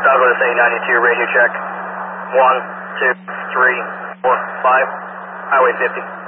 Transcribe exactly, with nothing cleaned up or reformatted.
Douglas eight ninety-two, radio check. One, two, three, four, five, Highway fifty.